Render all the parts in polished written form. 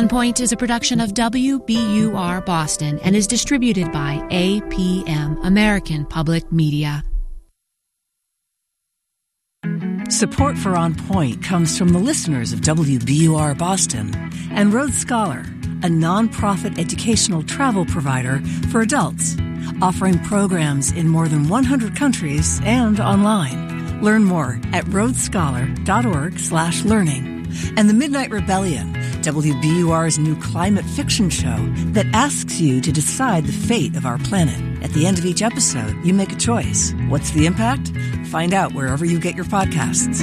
On Point is a production of WBUR Boston and is distributed by APM, American Public Media. Support for On Point comes from the listeners of WBUR Boston and Road Scholar, a nonprofit educational travel provider for adults, offering programs in more than 100 countries and online. Learn more at roadscholar.org/learning. And The Midnight Rebellion, WBUR's new climate fiction show that asks you to decide the fate of our planet. At the end of each episode, you make a choice. What's the impact? Find out wherever you get your podcasts.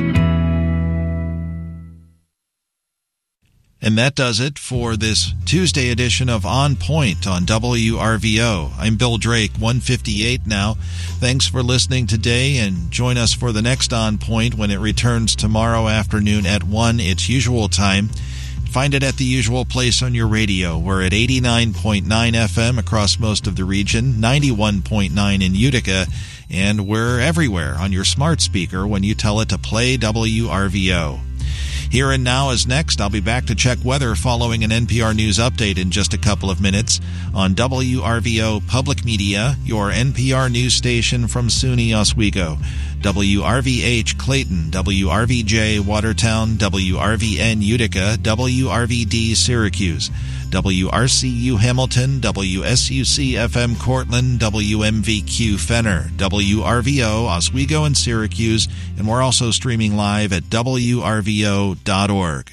And that does it for this Tuesday edition of On Point on WRVO. I'm Bill Drake, 158 now. Thanks for listening today, and join us for the next On Point when it returns tomorrow afternoon at 1 its usual time. Find it at the usual place on your radio. We're at 89.9 FM across most of the region, 91.9 in Utica, and we're everywhere on your smart speaker when you tell it to play WRVO. Here and Now is next. I'll be back to check weather following an NPR News update in just a couple of minutes on WRVO Public Media, your NPR news station from SUNY Oswego. WRVH Clayton, WRVJ Watertown, WRVN Utica, WRVD Syracuse, WRCU Hamilton, WSUC FM Cortland, WMVQ Fenner, WRVO Oswego and Syracuse, and we're also streaming live at WRVO.org.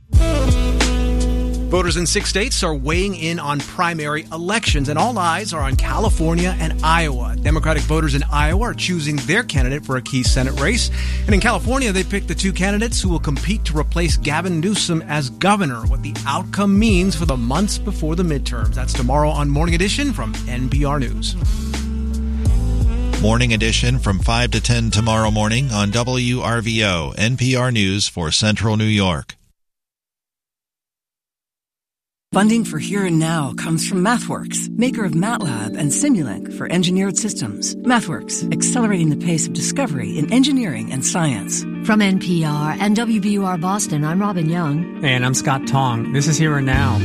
Voters in 6 states are weighing in on primary elections, and all eyes are on California and Iowa. Democratic voters in Iowa are choosing their candidate for a key Senate race. And in California, they picked the two candidates who will compete to replace Gavin Newsom as governor. What the outcome means for the months before the midterms. That's tomorrow on Morning Edition from NPR News. Morning Edition from 5 to 10 tomorrow morning on WRVO, NPR News for Central New York. Funding for Here and Now comes from MathWorks, maker of MATLAB and Simulink for engineered systems. MathWorks, accelerating the pace of discovery in engineering and science. From NPR and WBUR Boston, I'm Robin Young. And I'm Scott Tong. This is Here and Now.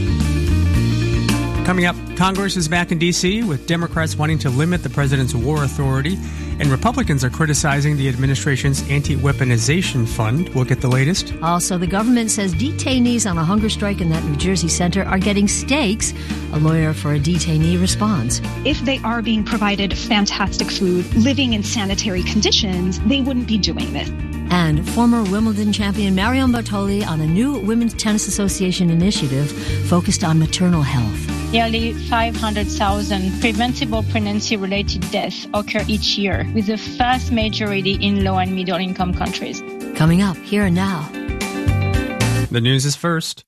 Coming up, Congress is back in D.C. with Democrats wanting to limit the president's war authority, and Republicans are criticizing the administration's anti-weaponization fund. We'll get the latest. Also, the government says detainees on a hunger strike in that New Jersey center are getting steaks. A lawyer for a detainee responds. If they are being provided fantastic food, living in sanitary conditions, they wouldn't be doing this. And former Wimbledon champion Marion Bartoli on a new Women's Tennis Association initiative focused on maternal health. Nearly 500,000 preventable pregnancy-related deaths occur each year, with the vast majority in low- and middle-income countries. Coming up, Here and Now. The news is first.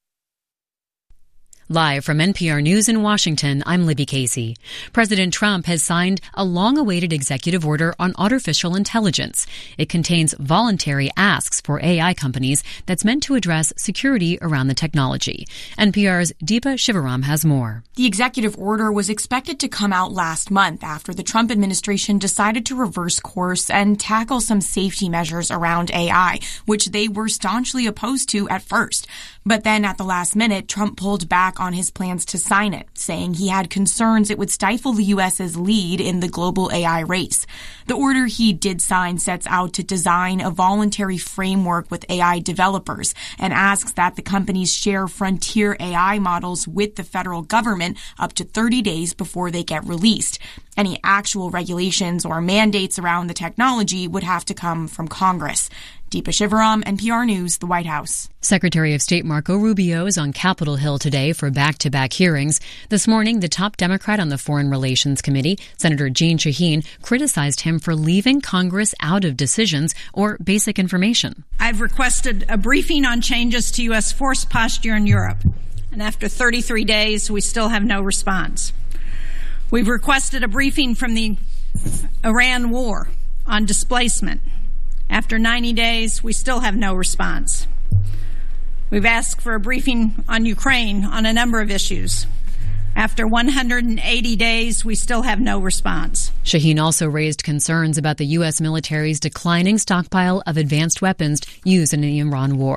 Live from NPR News in Washington, I'm Libby Casey. President Trump has signed a long-awaited executive order on artificial intelligence. It contains voluntary asks for AI companies that's meant to address security around the technology. NPR's Deepa Shivaram has more. The executive order was expected to come out last month after the Trump administration decided to reverse course and tackle some safety measures around AI, which they were staunchly opposed to at first. But then at the last minute, Trump pulled back on his plans to sign it, saying he had concerns it would stifle the U.S.'s lead in the global AI race. The order he did sign sets out to design a voluntary framework with AI developers and asks that the companies share frontier AI models with the federal government up to 30 days before they get released. Any actual regulations or mandates around the technology would have to come from Congress. Deepa Shivaram, NPR News, the White House. Secretary of State Marco Rubio is on Capitol Hill today for back-to-back hearings. This morning, the top Democrat on the Foreign Relations Committee, Senator Jeanne Shaheen, criticized him for leaving Congress out of decisions or basic information. I've requested a briefing on changes to U.S. force posture in Europe, and after 33 days, we still have no response. We've requested a briefing from the Iran war on displacement. After 90 days, we still have no response. We've asked for a briefing on Ukraine on a number of issues. After 180 days, we still have no response. Shaheen also raised concerns about the U.S. military's declining stockpile of advanced weapons used in the Iran war.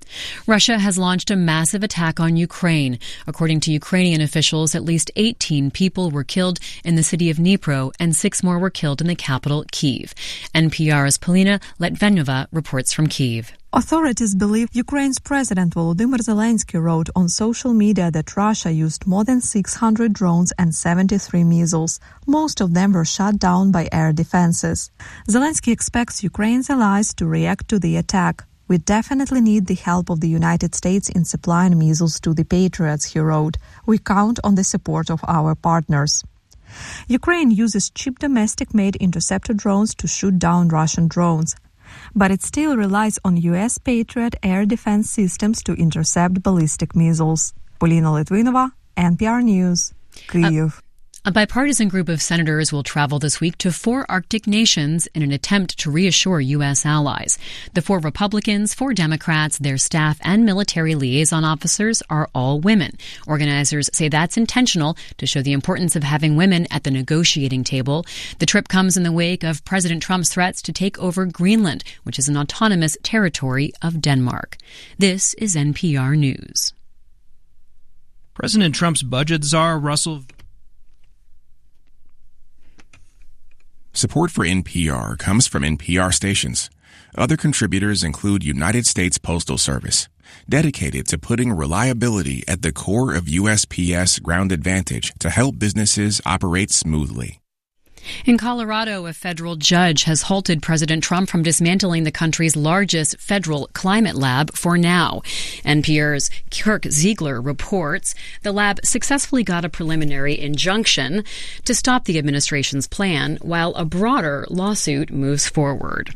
Russia has launched a massive attack on Ukraine. According to Ukrainian officials, at least 18 people were killed in the city of Dnipro and 6 more were killed in the capital, Kyiv. NPR's Polina Letvenova reports from Kyiv. Authorities believe Ukraine's President Volodymyr Zelensky wrote on social media that Russia used more than 600 drones and 73 missiles. Most of them were shot down by air defenses. Zelensky expects Ukraine's allies to react to the attack. We definitely need the help of the United States in supplying missiles to the Patriots, he wrote. We count on the support of our partners. Ukraine uses cheap domestic-made interceptor drones to shoot down Russian drones, but it still relies on U.S. Patriot air defense systems to intercept ballistic missiles. Polina Litvinova, NPR News, Kyiv. A bipartisan group of senators will travel this week to 4 Arctic nations in an attempt to reassure U.S. allies. The 4 Republicans, 4 Democrats, their staff, and military liaison officers are all women. Organizers say that's intentional to show the importance of having women at the negotiating table. The trip comes in the wake of President Trump's threats to take over Greenland, which is an autonomous territory of Denmark. This is NPR News. President Trump's budget czar, Russell... Support for NPR comes from NPR stations. Other contributors include United States Postal Service, dedicated to putting reliability at the core of USPS Ground Advantage to help businesses operate smoothly. In Colorado, a federal judge has halted President Trump from dismantling the country's largest federal climate lab for now. NPR's Kirk Ziegler reports the lab successfully got a preliminary injunction to stop the administration's plan while a broader lawsuit moves forward.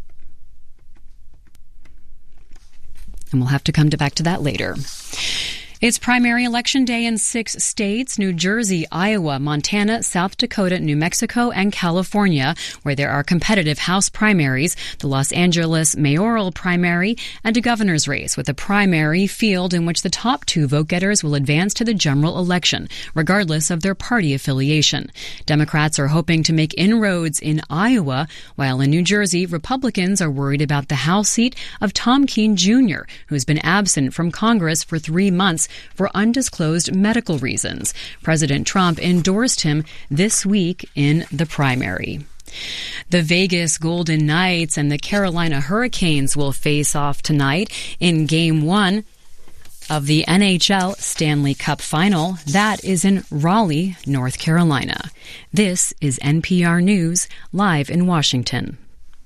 And we'll have to come back to that later. It's primary election day in 6 states, New Jersey, Iowa, Montana, South Dakota, New Mexico, and California, where there are competitive House primaries, the Los Angeles mayoral primary, and a governor's race with a primary field in which the top 2 vote-getters will advance to the general election, regardless of their party affiliation. Democrats are hoping to make inroads in Iowa, while in New Jersey, Republicans are worried about the House seat of Tom Keene Jr., who's been absent from Congress for 3 months for undisclosed medical reasons. President Trump endorsed him this week in the primary. The Vegas Golden Knights and the Carolina Hurricanes will face off tonight in Game 1 of the NHL Stanley Cup Final. That is in Raleigh, North Carolina. This is NPR News, live in Washington.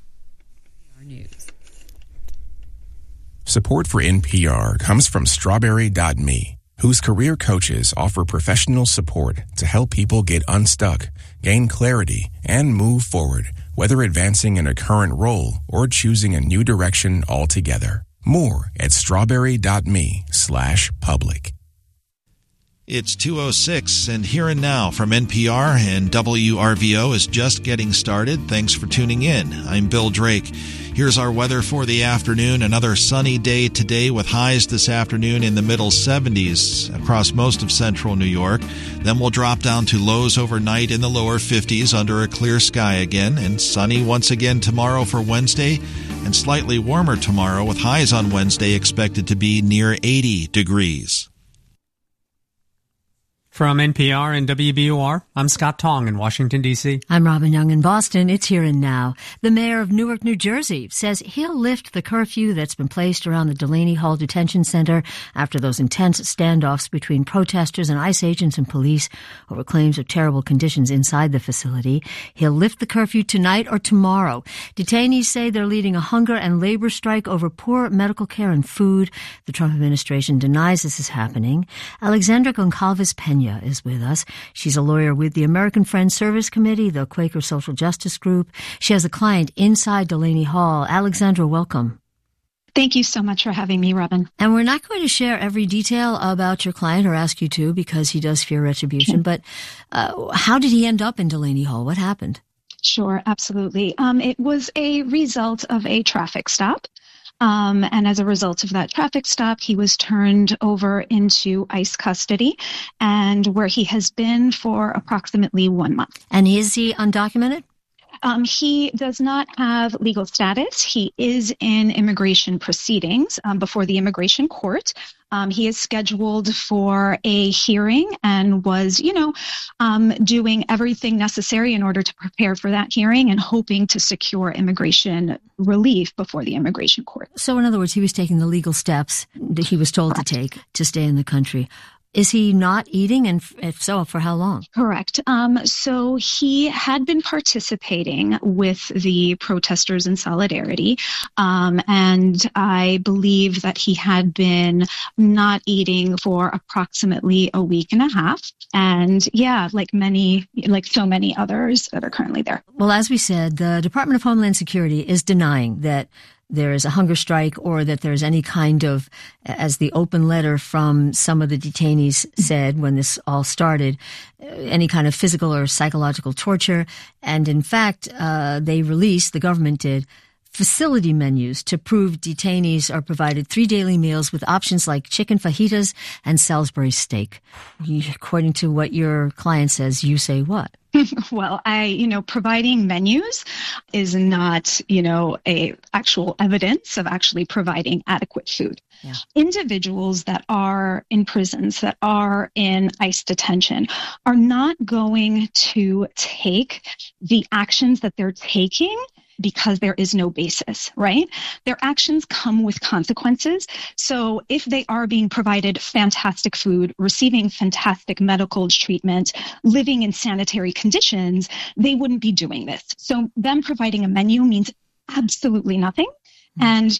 Support for NPR comes from Strawberry.me, whose career coaches offer professional support to help people get unstuck, gain clarity, and move forward, whether advancing in a current role or choosing a new direction altogether. More at strawberry.me/public. It's 2:06, and Here and Now from NPR and WRVO is just getting started. Thanks for tuning in. I'm Bill Drake. Here's our weather for the afternoon. Another sunny day today with highs this afternoon in the middle 70s across most of central New York. Then we'll drop down to lows overnight in the lower 50s under a clear sky again, and sunny once again tomorrow for Wednesday, and slightly warmer tomorrow with highs on Wednesday expected to be near 80 degrees. From NPR and WBUR, I'm Scott Tong in Washington, D.C. I'm Robin Young in Boston. It's Here and Now. The mayor of Newark, New Jersey, says he'll lift the curfew that's been placed around the Delaney Hall Detention Center after those intense standoffs between protesters and ICE agents and police over claims of terrible conditions inside the facility. He'll lift the curfew tonight or tomorrow. Detainees say they're leading a hunger and labor strike over poor medical care and food. The Trump administration denies this is happening. Alexandra Goncalves-Pena is with us. She's a lawyer with the American Friends Service Committee, the Quaker Social Justice Group. She has a client inside Delaney Hall. Alexandra, welcome. Thank you so much for having me, Robin. And we're not going to share every detail about your client or ask you to because he does fear retribution. Sure. But how did he end up in Delaney Hall? What happened? Sure, absolutely. It was a result of a traffic stop. And as a result of that traffic stop, he was turned over into ICE custody, and where he has been for approximately 1 month. And is he undocumented? He does not have legal status. He is in immigration proceedings before the immigration court. He is scheduled for a hearing and was, doing everything necessary in order to prepare for that hearing and hoping to secure immigration relief before the immigration court. So in other words, he was taking the legal steps that he was told to take to stay in the country. Is he not eating? And if so, for how long? Correct. So he had been participating with the protesters in solidarity. And I believe that he had been not eating for approximately a week and a half. And like so many others that are currently there. Well, as we said, the Department of Homeland Security is denying that there is a hunger strike or that there's any kind of, as the open letter from some of the detainees said when this all started, any kind of physical or psychological torture. And in fact, the government did, facility menus to prove detainees are provided 3 daily meals with options like chicken fajitas and Salisbury steak. According to what your client says, you say what? Well, providing menus is not, a actual evidence of actually providing adequate food. Yeah. Individuals that are in prisons, that are in ICE detention, are not going to take the actions that they're taking because there is no basis, right? Their actions come with consequences. So if they are being provided fantastic food, receiving fantastic medical treatment, living in sanitary conditions, they wouldn't be doing this. So them providing a menu means absolutely nothing. And,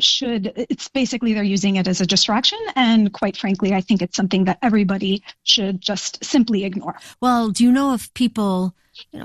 it's basically they're using it as a distraction. And quite frankly, I think it's something that everybody should just simply ignore. Well, do you know if people,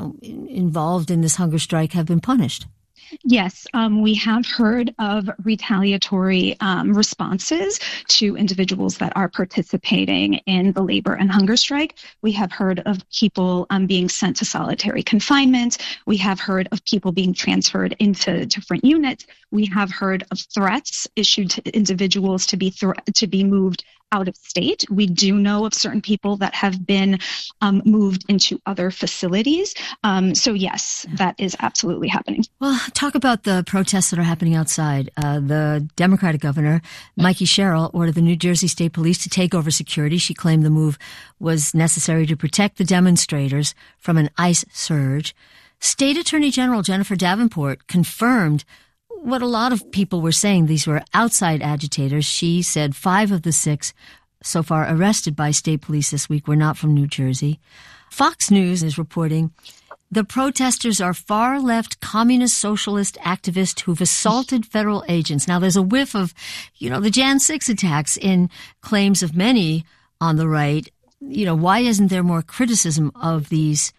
involved in this hunger strike have been punished? Yes, we have heard of retaliatory responses to individuals that are participating in the labor and hunger strike. We have heard of people being sent to solitary confinement. We have heard of people being transferred into different units. We have heard of threats issued to individuals to be moved out of state. We do know of certain people that have been moved into other facilities. So yes, that is absolutely happening. Well, talk about the protests that are happening outside. The Democratic governor, Mikey Sherrill, ordered the New Jersey State Police to take over security. She claimed the move was necessary to protect the demonstrators from an ICE surge. State Attorney General Jennifer Davenport confirmed what a lot of people were saying. These were outside agitators. She said 5 of the 6 so far arrested by state police this week were not from New Jersey. Fox News is reporting the protesters are far-left communist socialist activists who've assaulted federal agents. Now, there's a whiff of, the Jan 6 attacks in claims of many on the right. Why isn't there more criticism of these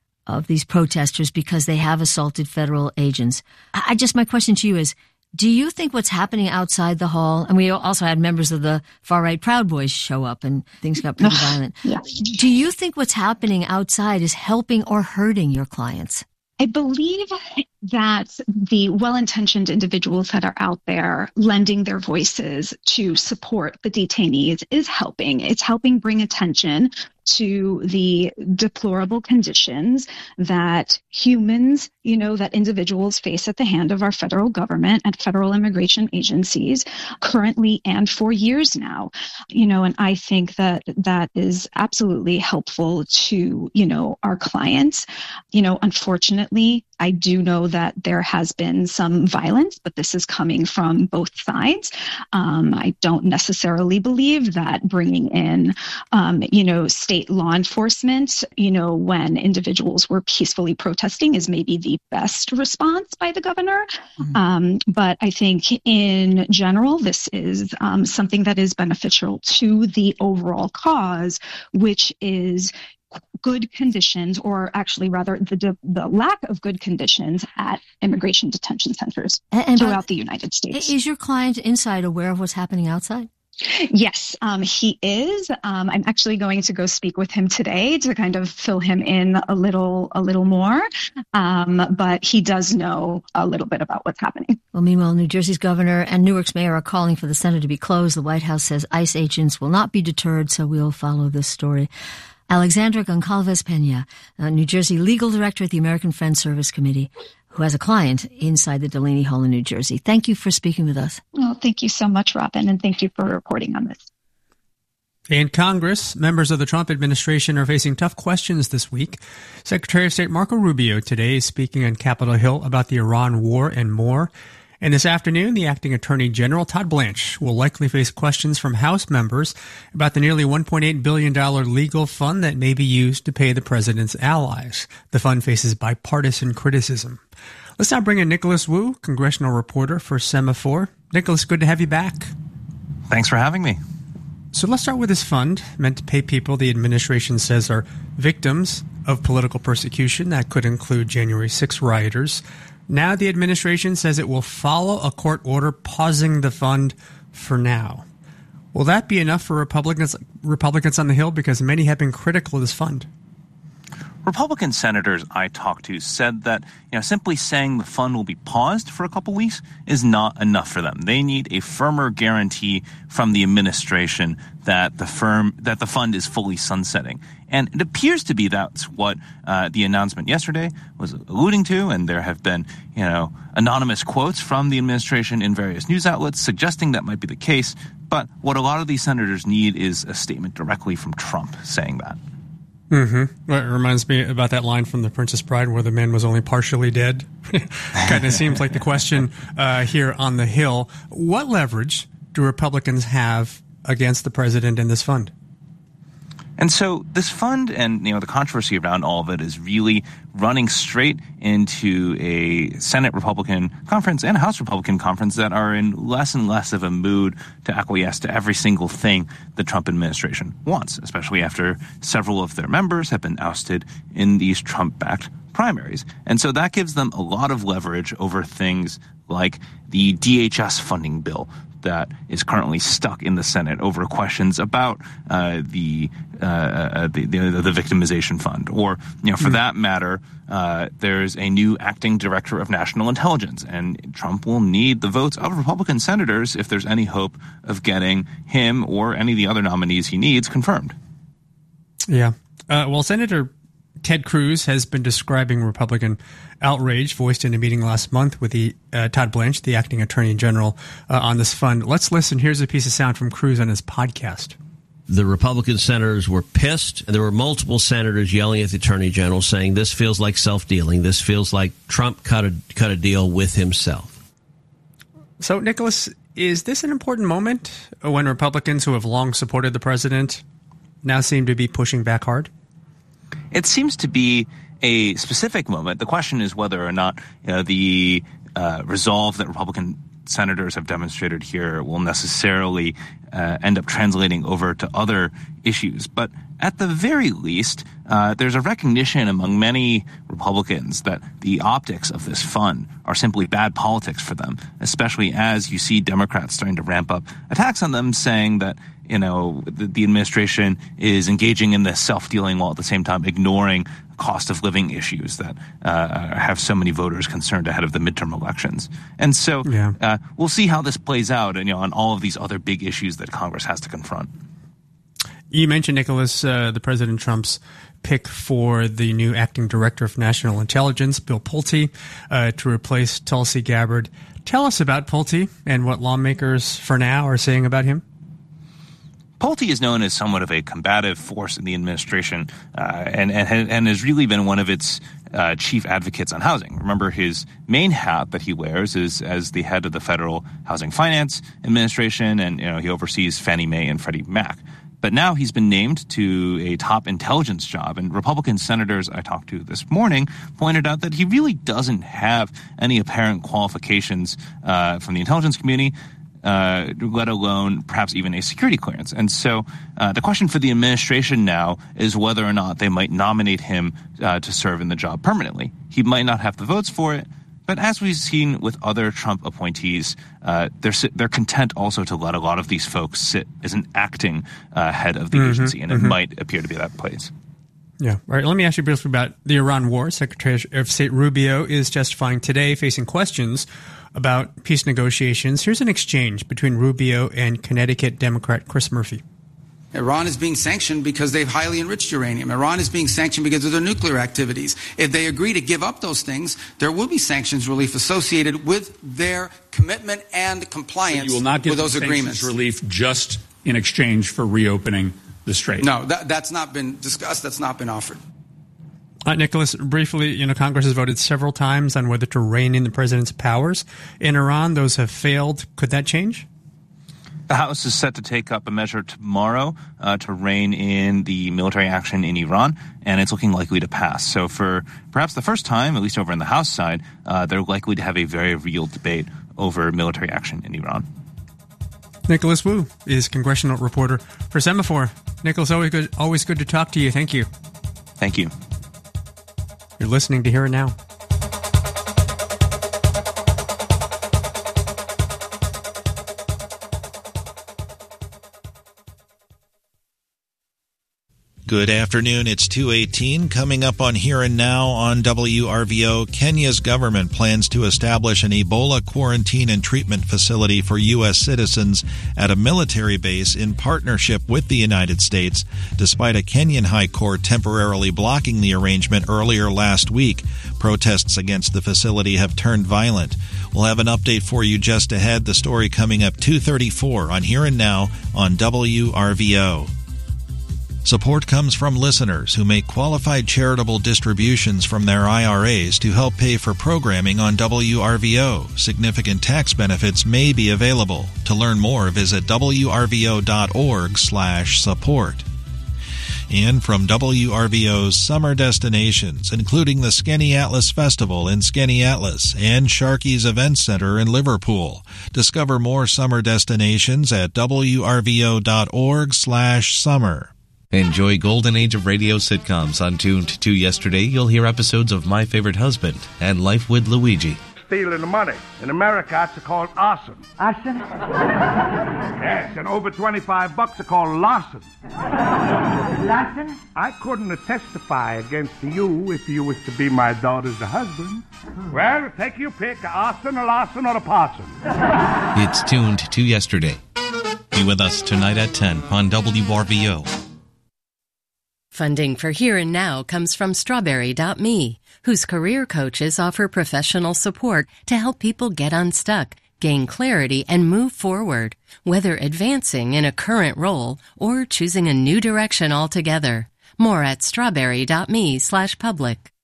protesters because they have assaulted federal agents? My question to you is, do you think what's happening outside the hall, and we also had members of the far-right Proud Boys show up and things got pretty violent. Yeah. Do you think what's happening outside is helping or hurting your clients? I believe that the well-intentioned individuals that are out there lending their voices to support the detainees is helping. It's helping bring attention to the deplorable conditions that humans, that individuals face at the hand of our federal government and federal immigration agencies currently and for years now. And I think that that is absolutely helpful to, our clients. Unfortunately, I do know that there has been some violence, but this is coming from both sides. I don't necessarily believe that bringing in, state law enforcement, when individuals were peacefully protesting is maybe the best response by the governor. Mm-hmm. But I think in general, this is something that is beneficial to the overall cause, which is good conditions, or actually rather the lack of good conditions at immigration detention centers throughout the United States. Is your client inside aware of what's happening outside? Yes, he is. I'm actually going to go speak with him today to kind of fill him in a little more. But he does know a little bit about what's happening. Well, meanwhile, New Jersey's governor and Newark's mayor are calling for the center to be closed. The White House says ICE agents will not be deterred, so we'll follow this story. Alexandra Goncalves-Pena, New Jersey legal director at the American Friends Service Committee, who has a client inside the Delaney Hall in New Jersey. Thank you for speaking with us. Well, thank you so much, Robin, and thank you for reporting on this. In Congress, members of the Trump administration are facing tough questions this week. Secretary of State Marco Rubio today is speaking on Capitol Hill about the Iran war and more. And this afternoon, the acting Attorney General Todd Blanche will likely face questions from House members about the nearly $1.8 billion legal fund that may be used to pay the president's allies. The fund faces bipartisan criticism. Let's now bring in Nicholas Wu, congressional reporter for Semaphore. Nicholas, good to have you back. Thanks for having me. So let's start with this fund meant to pay people the administration says are victims of political persecution. That could include January 6 rioters. Now the administration says it will follow a court order pausing the fund for now. Will that be enough for Republicans on the Hill? Because many have been critical of this fund. Republican senators I talked to said that simply saying the fund will be paused for a couple weeks is not enough for them. They need a firmer guarantee from the administration that the fund is fully sunsetting. And it appears to be that's what the announcement yesterday was alluding to. And there have been, anonymous quotes from the administration in various news outlets suggesting that might be the case. But what a lot of these senators need is a statement directly from Trump saying that. Mm-hmm. Well, it reminds me about that line from The Princess Bride where the man was only partially dead. Kind of seems like the question here on the Hill. What leverage do Republicans have against the president and this fund? And so this fund and, the controversy around all of it is really running straight into a Senate Republican conference and a House Republican conference that are in less and less of a mood to acquiesce to every single thing the Trump administration wants, especially after several of their members have been ousted in these Trump-backed primaries. And so that gives them a lot of leverage over things like the DHS funding bill that is currently stuck in the Senate over questions about the victimization fund, or for that matter, there's a new acting director of national intelligence, and Trump will need the votes of Republican senators if there's any hope of getting him or any of the other nominees he needs confirmed. Yeah. Well, Senator Ted Cruz has been describing Republican outrage voiced in a meeting last month with Todd Blanche, the acting attorney general, on this fund. Let's listen. Here's a piece of sound from Cruz on his podcast. The Republican senators were pissed, and there were multiple senators yelling at the attorney general saying this feels like self-dealing. This feels like Trump cut a deal with himself. So, Nicholas, is this an important moment when Republicans who have long supported the president now seem to be pushing back hard? It seems to be a specific moment. The question is whether or not the resolve that Republican senators have demonstrated here will necessarily end up translating over to other issues. But at the very least, there's a recognition among many Republicans that the optics of this fund are simply bad politics for them, especially as you see Democrats starting to ramp up attacks on them, saying that the administration is engaging in this self-dealing while at the same time ignoring cost of living issues that have so many voters concerned ahead of the midterm elections. And so we'll see how this plays out on all of these other big issues that Congress has to confront. You mentioned, Nicholas, the President Trump's pick for the new acting director of national intelligence, Bill Pulte, to replace Tulsi Gabbard. Tell us about Pulte and what lawmakers for now are saying about him. Pulte is known as somewhat of a combative force in the administration and has really been one of its chief advocates on housing. Remember, his main hat that he wears is as the head of the Federal Housing Finance Administration, and he oversees Fannie Mae and Freddie Mac. But now he's been named to a top intelligence job, and Republican senators I talked to this morning pointed out that he really doesn't have any apparent qualifications from the intelligence community, let alone perhaps even a security clearance. And so the question for the administration now is whether or not they might nominate him to serve in the job permanently. He might not have the votes for it, but as we've seen with other Trump appointees, they're content also to let a lot of these folks sit as an acting head of the agency, and it might appear to be that place. Yeah. All right. Let me ask you briefly about the Iran war. Secretary of State Rubio is testifying today, facing questions about peace negotiations. Here's an exchange between Rubio and Connecticut Democrat Chris Murphy. Iran is being sanctioned because they've highly enriched uranium. Iran is being sanctioned because of their nuclear activities. If they agree to give up those things, there will be sanctions relief associated with their commitment and compliance with those agreements. You will not get sanctions relief just in exchange for reopening the strait. No, that's not been discussed. That's not been offered. Nicholas, briefly, Congress has voted several times on whether to rein in the president's powers. In Iran, those have failed. Could that change? The House is set to take up a measure tomorrow to rein in the military action in Iran, and it's looking likely to pass. So for perhaps the first time, at least over in the House side, they're likely to have a very real debate over military action in Iran. Nicholas Wu is congressional reporter for Semaphore. Nicholas, always good to talk to you. Thank you. Thank you. You're listening to Here and Now. Good afternoon. It's 2:18. Coming up on Here and Now on WRVO, Kenya's government plans to establish an Ebola quarantine and treatment facility for U.S. citizens at a military base in partnership with the United States, despite a Kenyan high court temporarily blocking the arrangement earlier last week. Protests against the facility have turned violent. We'll have an update for you just ahead. The story coming up 2:34 on Here and Now on WRVO. Support comes from listeners who make qualified charitable distributions from their IRAs to help pay for programming on WRVO. Significant tax benefits may be available. To learn more, visit wrvo.org/support. And from WRVO's summer destinations, including the Skaneatlas Festival in Skaneatlas and Sharkey's Event Center in Liverpool. Discover more summer destinations at wrvo.org/summer. Enjoy Golden Age of Radio sitcoms on Tuned to Yesterday. You'll hear episodes of My Favorite Husband and Life with Luigi. Stealing the money. In America, it's called arson. Arson? Yes, and over $25 are called larceny. Larceny? I couldn't testify against you if you was to be my daughter's husband. Well, take your pick, arson, a larceny, or a parson. It's Tuned to Yesterday. Be with us tonight at 10 on WRVO. Funding for Here and Now comes from Strawberry.me, whose career coaches offer professional support to help people get unstuck, gain clarity, and move forward, whether advancing in a current role or choosing a new direction altogether. More at strawberry.me/public.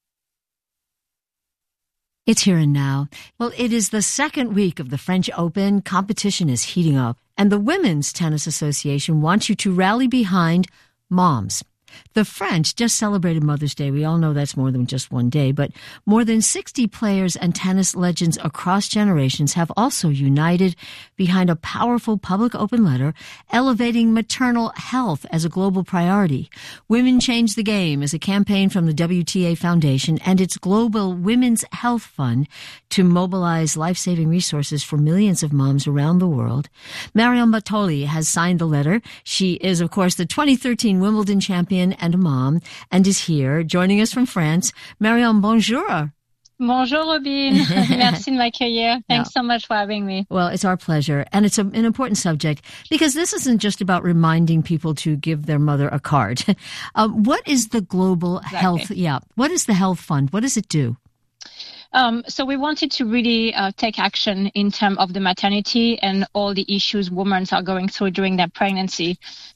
It's Here and Now. Well, it is the second week of the French Open. Competition is heating up, and the Women's Tennis Association wants you to rally behind moms. The French just celebrated Mother's Day. We all know that's more than just one day, but more than 60 players and tennis legends across generations have also united behind a powerful public open letter elevating maternal health as a global priority. Women Change the Game is a campaign from the WTA Foundation and its Global Women's Health Fund to mobilize life-saving resources for millions of moms around the world. Marion Bartoli has signed the letter. She is, of course, the 2013 Wimbledon champion and a mom, and is here joining us from France. Marion, bonjour. Bonjour, Robin. Merci de m'accueillir. Thanks so much for having me. Well, it's our pleasure. And it's an important subject because this isn't just about reminding people to give their mother a card. What is the Global Health? Yeah. What is the Health Fund? What does it do? So we wanted to really take action in terms of the maternity and all the issues women are going through during their pregnancy.